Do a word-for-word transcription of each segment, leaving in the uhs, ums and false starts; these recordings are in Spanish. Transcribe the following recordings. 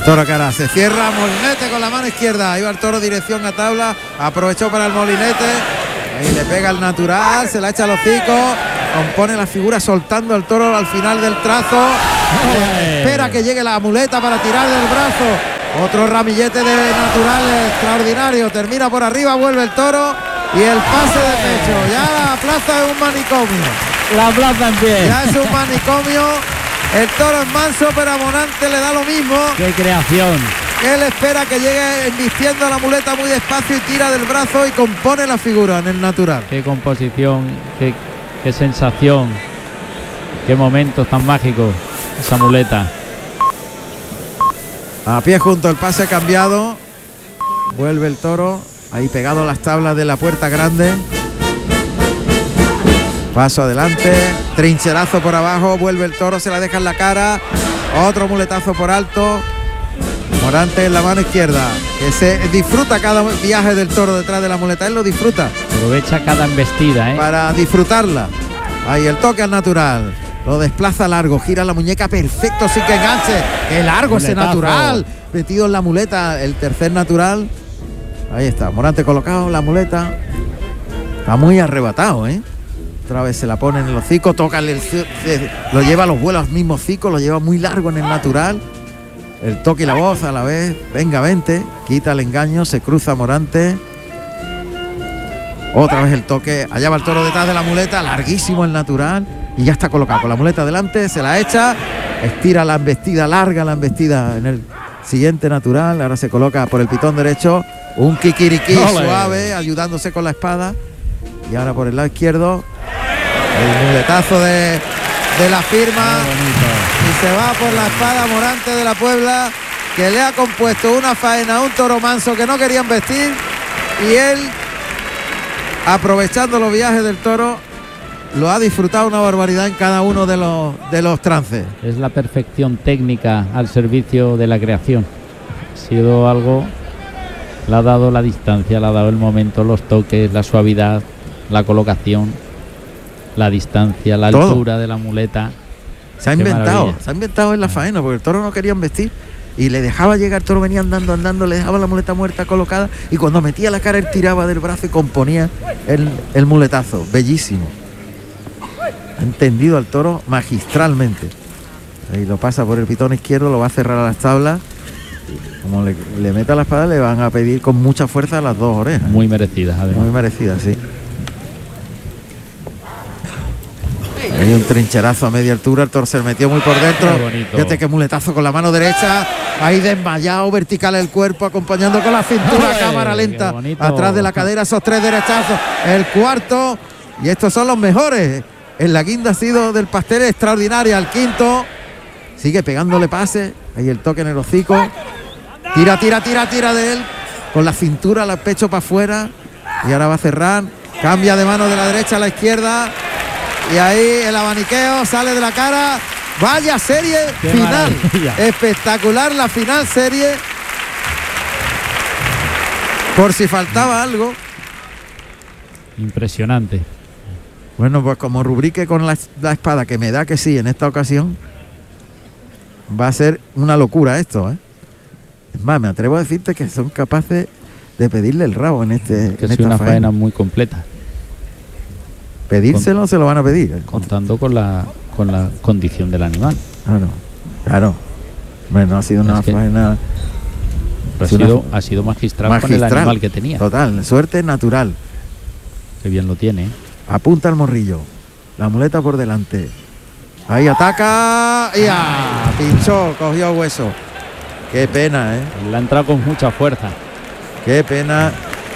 toro que ahora se cierra, molinete con la mano izquierda, iba el toro dirección a tabla, aprovechó para el molinete, ahí le pega el natural, se la echa al hocico, compone la figura soltando al toro al final del trazo, eh, espera que llegue la muleta para tirar del brazo, otro ramillete de natural extraordinario, termina por arriba, vuelve el toro y el pase de pecho, ya la plaza es un manicomio. La plaza en pie. Ya es un manicomio. El toro es manso, pero a Morante le da lo mismo. ¡Qué creación! Él espera que llegue embistiendo la muleta muy despacio y tira del brazo y compone la figura en el natural. ¡Qué composición! ¡Qué, qué sensación! ¡Qué momentos tan mágicos! Esa muleta. A pie junto, el pase cambiado. Vuelve el toro. Ahí pegado a las tablas de la puerta grande. Paso adelante, trincherazo por abajo, vuelve el toro, se la deja en la cara, otro muletazo por alto, Morante en la mano izquierda, que se disfruta cada viaje del toro detrás de la muleta, él lo disfruta. Aprovecha cada embestida, ¿eh? Para disfrutarla. Ahí el toque al natural, lo desplaza largo, gira la muñeca perfecto sin que enganche, qué largo ese natural, metido en la muleta, el tercer natural. Ahí está, Morante colocado, la muleta, está muy arrebatado, ¿eh? Otra vez se la pone en el hocico, toca el, lo lleva a los vuelos al mismo hocico, lo lleva muy largo en el natural. El toque y la voz a la vez. Venga, vente. Quita el engaño, se cruza Morante. Otra vez el toque. Allá va el toro detrás de la muleta, larguísimo el natural. Y ya está colocado con la muleta delante, se la echa. Estira la embestida, larga la embestida en el siguiente natural. Ahora se coloca por el pitón derecho. Un kikiriki suave, ayudándose con la espada. Y ahora por el lado izquierdo. El muletazo de, de la firma y se va por la espada Morante de la Puebla, que le ha compuesto una faena a un toro manso que no querían vestir, y él, aprovechando los viajes del toro, lo ha disfrutado una barbaridad en cada uno de los, de los trances. Es la perfección técnica al servicio de la creación. Ha sido algo, le ha dado la distancia, le ha dado el momento, los toques, la suavidad, la colocación, la distancia, la todo. Altura de la muleta. Se ha Qué inventado, maravilla. se ha inventado en la faena, porque el toro no querían vestir y le dejaba llegar, el toro venía andando, andando, le dejaba la muleta muerta colocada y cuando metía la cara él tiraba del brazo y componía el, el muletazo, bellísimo. Ha entendido al toro magistralmente. Ahí lo pasa por el pitón izquierdo, lo va a cerrar a las tablas. Como le, le meta la espada le van a pedir con mucha fuerza las dos orejas. Muy merecidas, además. Muy merecidas, sí. Hay un trincherazo a media altura, el toro se metió muy por dentro. Fíjate qué muletazo con la mano derecha, ahí desmayado, vertical el cuerpo, acompañando con la cintura, ¡Ay, cámara lenta, bonito! atrás de la cadera, esos tres derechazos, el cuarto, y estos son los mejores. En la guinda ha sido del pastel extraordinaria, el quinto, sigue pegándole pase, ahí el toque en el hocico, tira, tira, tira, tira de él, con la cintura, el pecho para afuera, y ahora va a cerrar, cambia de mano de la derecha a la izquierda. Y ahí el abaniqueo sale de la cara. Vaya serie Qué final. maravilla. Espectacular la final serie. Por si faltaba algo. Impresionante. Bueno, pues como rubrique con la, la espada, que me da que sí en esta ocasión, va a ser una locura esto, ¿eh? Es más, me atrevo a decirte que son capaces de pedirle el rabo en este. Que en es esta una faena. faena muy completa. Pedírselo, se lo van a pedir. ¿eh? Contando con la con la condición del animal. Claro, claro. Bueno, ha sido una Es que faena. Ha Sí, una- sido, ha sido magistral, magistral, con el animal que tenía. Total, suerte natural. Que bien lo tiene, ¿eh? Apunta al morrillo. La muleta por delante. Ahí ataca. Y ¡ah! Pinchó, cogió hueso. Qué pena, ¿eh? Le ha entrado con mucha fuerza. Qué pena.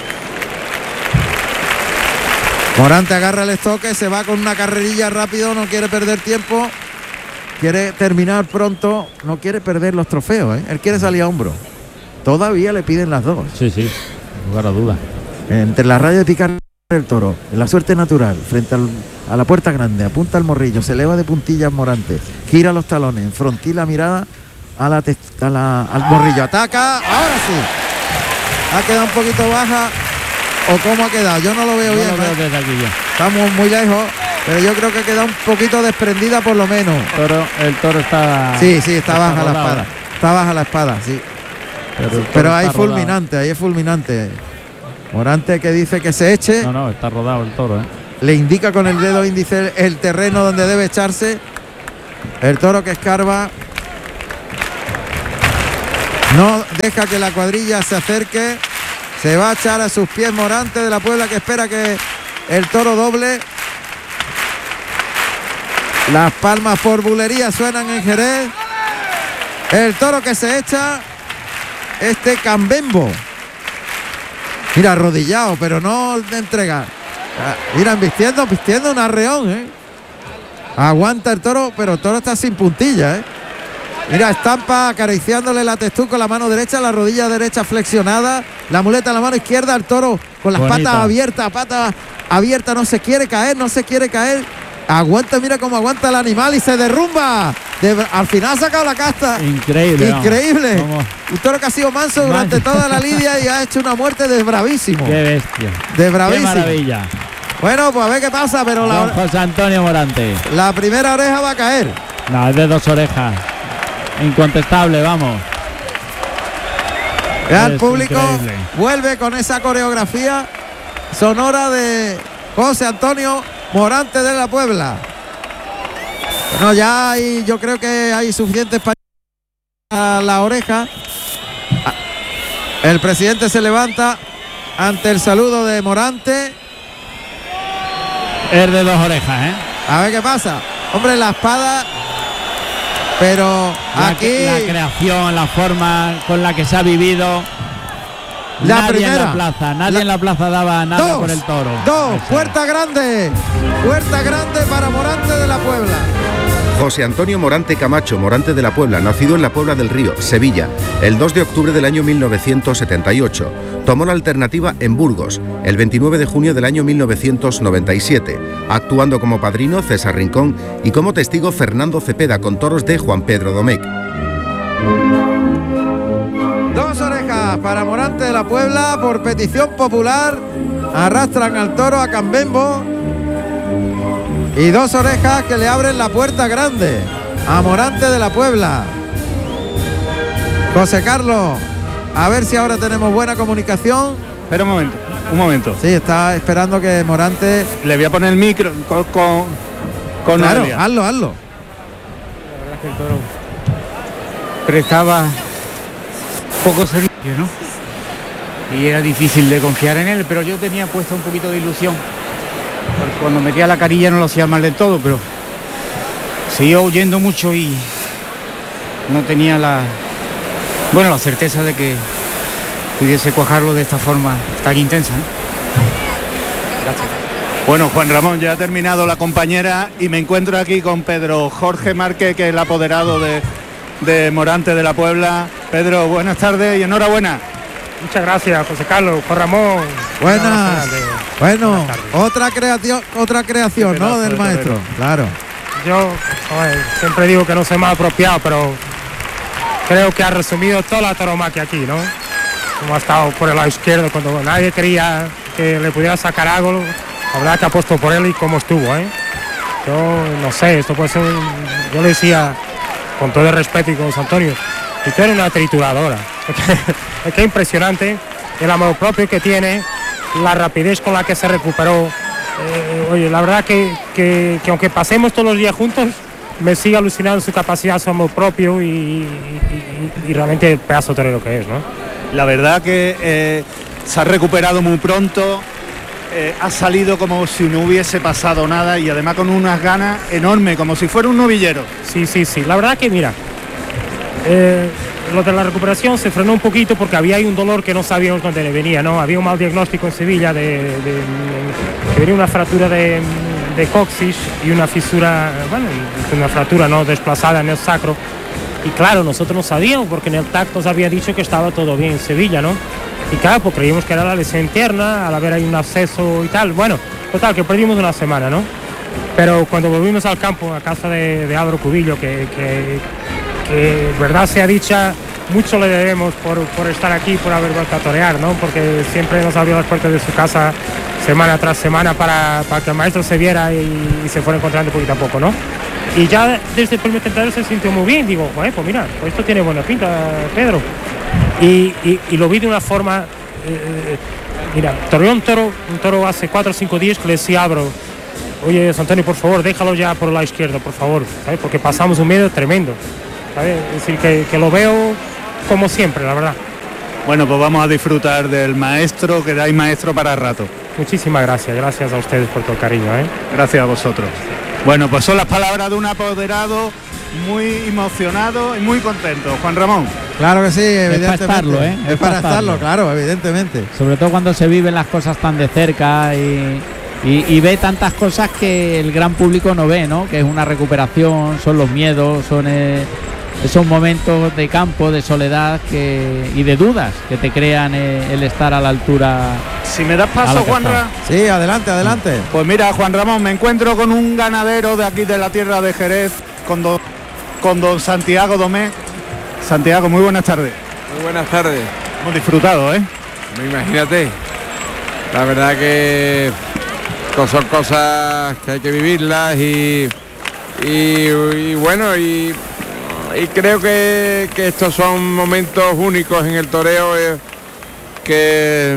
Morante agarra el estoque, se va con una carrerilla rápido, no quiere perder tiempo. Quiere terminar pronto, no quiere perder los trofeos, ¿eh? Él quiere salir a hombro. Todavía le piden las dos. Sí, sí, sin lugar a duda. Entre la raya de picar el toro, en la suerte natural, frente al, a la puerta grande, apunta al morrillo, se eleva de puntillas Morante, gira los talones, enfrontí la mirada a la, a la al morrillo, ataca, ahora sí. Ha quedado un poquito baja, o cómo ha quedado, yo no lo veo No bien. lo veo ¿eh? desde aquí ya. Estamos muy lejos, pero yo creo que queda un poquito desprendida por lo menos. Toro, el toro está. Sí, sí, está baja la rodado. espada. Está baja la espada, sí. Pero, pero ahí fulminante, ahí es fulminante. Morante que dice que se eche. No, no, está rodado el toro, ¿eh? Le indica con el dedo índice el terreno donde debe echarse. El toro que escarba. No deja que la cuadrilla se acerque. Se va a echar a sus pies Morante de la Puebla, que espera que el toro doble. Las palmas por bulería suenan en Jerez. El toro que se echa. Este Cambembo. Mira, arrodillado, pero no de entregar. Mira, vistiendo, vistiendo un arreón, ¿eh? Aguanta el toro, pero el toro está sin puntilla, ¿eh? Mira, estampa acariciándole la testuz con la mano derecha, la rodilla derecha flexionada, la muleta en la mano izquierda, el toro con las Bonita. patas abiertas, patas abiertas, no se quiere caer, no se quiere caer. Aguanta, mira cómo aguanta el animal y se derrumba. De, al final ha sacado la casta. Increíble. Increíble. Vamos. Un toro que ha sido manso durante Man. toda la lidia y ha hecho una muerte de bravísimo. Qué bestia. De bravísimo. Qué maravilla. Bueno, pues a ver qué pasa, pero Don la, José Antonio Morante. la primera oreja va a caer. No, es de dos orejas. Incontestable, vamos. El Es público increíble. vuelve con esa coreografía sonora de José Antonio Morante de la Puebla. Bueno, ya hay, yo creo que hay suficientes para la oreja. El presidente se levanta ante el saludo de Morante. Es de dos orejas, ¿eh? A ver qué pasa. Hombre, la espada, pero La, aquí la creación, la forma con la que se ha vivido. La nadie primera. en la plaza, nadie La- en la plaza daba nada dos, por el toro. dos, Eso. puerta grande, puerta grande para Morante de la Puebla. José Antonio Morante Camacho, Morante de la Puebla, nacido en la Puebla del Río, Sevilla, el dos de octubre del año mil novecientos setenta y ocho. Tomó la alternativa en Burgos, el veintinueve de junio del año mil novecientos noventa y siete, actuando como padrino César Rincón y como testigo Fernando Cepeda con toros de Juan Pedro Domecq. Dos orejas para Morante de la Puebla por petición popular. Arrastran al toro a Cambembo. Y dos orejas que le abren la puerta grande a Morante de la Puebla. José Carlos, a ver si ahora tenemos buena comunicación. Espera un momento, un momento. Sí, está esperando que Morante... Le voy a poner el micro con, con, con Claro, Noelia. hazlo, hazlo. La verdad es que el toro prestaba poco servicio, ¿no? Y era difícil de confiar en él, pero yo tenía puesta un poquito de ilusión. Porque cuando metía la carilla no lo hacía mal del todo, pero seguía huyendo mucho y no tenía la, bueno, la certeza de que pudiese cuajarlo de esta forma tan intensa, ¿no? Gracias. Bueno, Juan Ramón, ya ha terminado la compañera y me encuentro aquí con Pedro Jorge Márquez, que es el apoderado de, de Morante de la Puebla. Pedro, buenas tardes y enhorabuena. Muchas gracias, José Carlos, Juan Ramón. Buenas. Bueno, Buenas tardes. otra creación, otra creación, Qué ¿no? pedazo Del de maestro. torero. Claro. Yo joder, siempre digo que no soy más apropiado, pero creo que ha resumido toda la tauromaquia aquí, ¿no? Como ha estado por el lado izquierdo cuando nadie quería que le pudiera sacar algo, la verdad que ha puesto por él y cómo estuvo, ¿eh? Yo no sé, esto puede ser un- yo le decía, con todo el respeto y con José Antonio, y tú eres una trituradora. Es que es impresionante el amor propio que tiene, la rapidez con la que se recuperó. Eh, oye, la verdad que, que, que aunque pasemos todos los días juntos, me sigue alucinando su capacidad, su amor propio y, y, y- y realmente el pedazo torero que es, ¿no? La verdad que eh, se ha recuperado muy pronto, eh, ha salido como si no hubiese pasado nada y además con unas ganas enormes, como si fuera un novillero. Sí, sí, sí. La verdad que, mira, eh, lo de la recuperación se frenó un poquito porque había ahí un dolor que no sabíamos dónde le venía, ¿no? Había un mal diagnóstico en Sevilla de, de- de- que venía una fractura de, de coxis y una fisura, bueno, una fractura no desplazada en el sacro. Y claro, nosotros no sabíamos porque en el T A C nos había dicho que estaba todo bien en Sevilla, ¿no? Y claro, pues creímos que era la lesión interna, al haber ahí un absceso y tal. Bueno, total, que perdimos una semana, ¿no? Pero cuando volvimos al campo, a casa de, de Álvaro Cubillo, que, que, que verdad sea dicha, mucho le debemos por, por estar aquí, por haber vuelto a torear, ¿no? Porque siempre nos abrió las puertas de su casa semana tras semana para, para que el maestro se viera y, y se fuera encontrando poquito a poco, ¿no? y ya desde el primer tentadero se sintió muy bien. Digo, pues mira, pues esto tiene buena pinta, Pedro. Y, y, y lo vi de una forma, eh, mira, toreó un toro, un toro hace cuatro o cinco días que le decía a Abro, oye, Antonio, por favor, déjalo ya por la izquierda, por favor, ¿sabes? Porque pasamos un medio tremendo, ¿sabes? Es decir, que, que lo veo como siempre, la verdad. Bueno, pues vamos a disfrutar del maestro, que hay maestro para rato. Muchísimas gracias, gracias a ustedes por todo el cariño, ¿eh? Gracias a vosotros. Bueno, pues son las palabras de un apoderado muy emocionado y muy contento. Juan Ramón. Claro que sí, evidentemente. Es para estarlo, ¿eh? Es, es para estarlo, claro, evidentemente. Sobre todo cuando se viven las cosas tan de cerca y, y, y ve tantas cosas que el gran público no ve, ¿no? Que es una recuperación, son los miedos, son eh, esos momentos de campo, de soledad que, y de dudas que te crean eh, el estar a la altura. Si me das paso, Juanra. Sí, adelante, adelante. Pues mira, Juan Ramón, me encuentro con un ganadero de aquí de la tierra de Jerez, con don, con don Santiago Domé. Santiago, muy buenas tardes. Muy buenas tardes. Hemos disfrutado, ¿eh? Imagínate. La verdad que son cosas que hay que vivirlas y, y, y bueno, y, y creo que, que estos son momentos únicos en el toreo eh, que,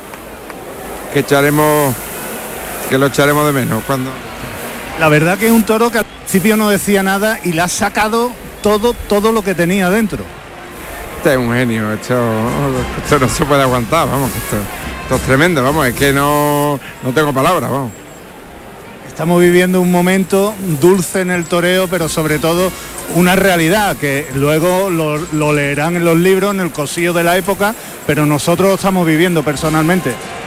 que echaremos, que lo echaremos de menos cuando. La verdad que es un toro que al principio no decía nada y le ha sacado todo, todo lo que tenía dentro. Este es un genio, esto, esto no se puede aguantar, vamos, esto, esto es tremendo, vamos, es que no, no tengo palabras, vamos. Estamos viviendo un momento dulce en el toreo, pero sobre todo una realidad que luego lo, lo leerán en los libros, en el cosillo de la época, pero nosotros lo estamos viviendo personalmente.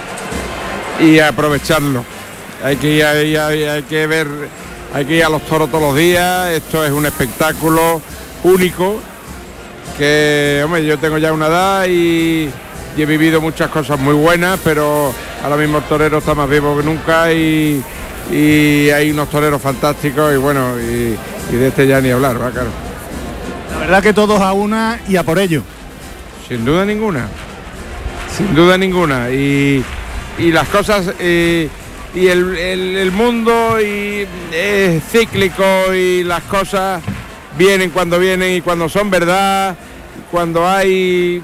Y aprovecharlo. Hay que ir, hay, hay, hay que ver, hay que ir a los toros todos los días. Esto es un espectáculo único que, hombre, yo tengo ya una edad y, y he vivido muchas cosas muy buenas, pero ahora mismo el torero está más vivo que nunca y, y hay unos toreros fantásticos y bueno, y, y de este ya ni hablar, va, claro. La verdad que todos a una y a por ello. Sin duda ninguna, sin duda ninguna. Y, y las cosas... Eh, y el, el, el mundo y es cíclico y las cosas vienen cuando vienen y cuando son verdad, cuando hay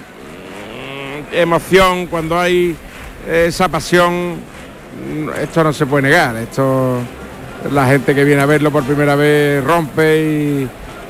emoción, cuando hay esa pasión, esto no se puede negar. Esto, la gente que viene a verlo por primera vez rompe y,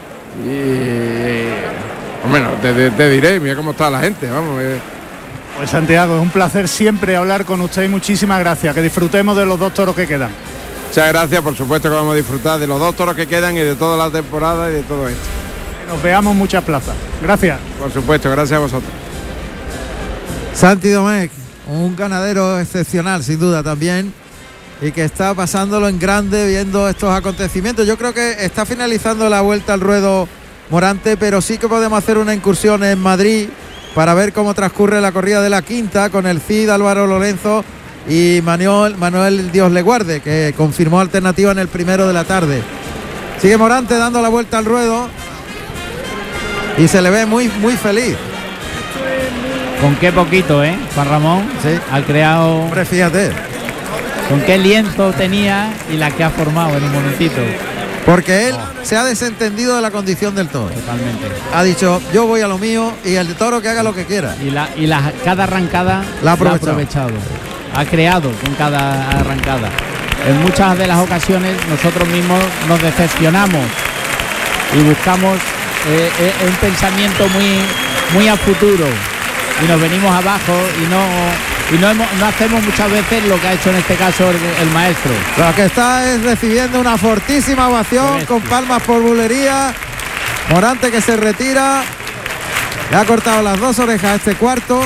y bueno, te, te, te diré, mira cómo está la gente, vamos. Eh. Pues Santiago, es un placer siempre hablar con usted y muchísimas gracias, que disfrutemos de los dos toros que quedan. Muchas gracias, por supuesto que vamos a disfrutar de los dos toros que quedan y de toda la temporada y de todo esto. Que nos veamos muchas plazas. Gracias. Por supuesto, gracias a vosotros. Santi Domecq, un ganadero excepcional sin duda también y que está pasándolo en grande viendo estos acontecimientos. Yo creo que está finalizando la vuelta al ruedo Morante, pero sí que podemos hacer una incursión en Madrid para ver cómo transcurre la corrida de la quinta con el Cid, Álvaro Lorenzo y Manuel, Manuel Dios le guarde, que confirmó alternativa en el primero de la tarde. Sigue Morante dando la vuelta al ruedo y se le ve muy, muy feliz. Con qué poquito, ¿eh? Juan Ramón, sí, ha creado... Hombre, fíjate. Con qué lienzo tenía y la que ha formado en un momentito. Porque él oh. se ha desentendido de la condición del toro. Totalmente. Ha dicho, yo voy a lo mío y el toro que haga lo que quiera. Y, la, y la, cada arrancada la ha aprovechado. la ha aprovechado. Ha creado con cada arrancada. En muchas de las ocasiones nosotros mismos nos decepcionamos y buscamos eh, eh, un pensamiento muy, muy a futuro y nos venimos abajo y no... Y no, hemos, no hacemos muchas veces lo que ha hecho en este caso el, el maestro. Lo que está es recibiendo una fortísima ovación con palmas por bulería. Morante que se retira. Le ha cortado las dos orejas a este cuarto.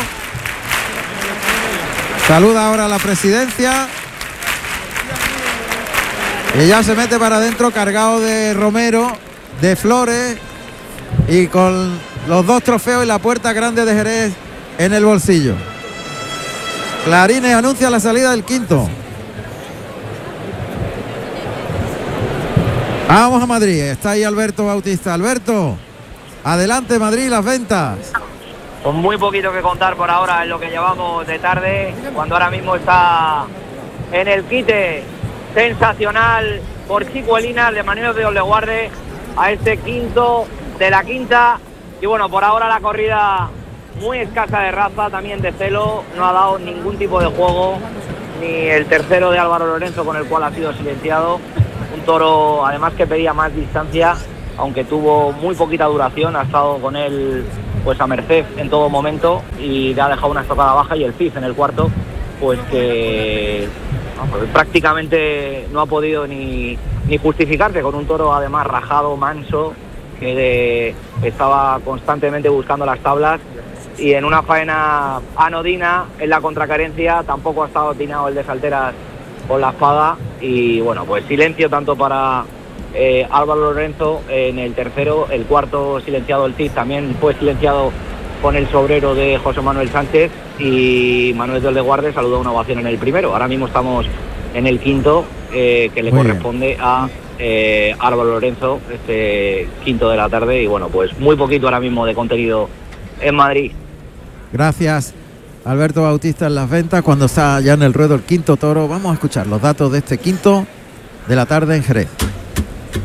Saluda ahora a la presidencia. Y ya se mete para adentro cargado de romero, de flores y con los dos trofeos y la puerta grande de Jerez en el bolsillo. Clarines anuncia la salida del quinto. Vamos a Madrid. Está ahí Alberto Bautista. Alberto, adelante Madrid, las ventas. Con muy poquito que contar por ahora en lo que llevamos de tarde, cuando ahora mismo está en el quite sensacional por Chicuelinas de Manuel de Oldeguarde a este quinto de la quinta. Y bueno, por ahora la corrida muy escasa de raza, también de celo, no ha dado ningún tipo de juego, ni el tercero de Álvaro Lorenzo, con el cual ha sido silenciado. Un toro además que pedía más distancia, aunque tuvo muy poquita duración, ha estado con él pues a merced en todo momento y le ha dejado una estocada baja, y el C I F en el cuarto pues que pues, prácticamente no ha podido ni, ni justificarse, con un toro además rajado, manso, que de, estaba constantemente buscando las tablas, y en una faena anodina en la contracarencia tampoco ha estado atinado el de Salteras con la espada. Y bueno, pues silencio tanto para eh, Álvaro Lorenzo en el tercero. El cuarto silenciado el Cid, también fue silenciado con el sobrero de José Manuel Sánchez, y Manuel de Oldeguarde saludó una ovación en el primero. Ahora mismo estamos en el quinto, eh, que le Muy corresponde bien. a eh, Álvaro Lorenzo, este quinto de la tarde. Y bueno, pues muy poquito ahora mismo de contenido en Madrid. Gracias, Alberto Bautista, en las ventas, cuando está ya en el ruedo el quinto toro. Vamos a escuchar los datos de este quinto de la tarde en Jerez.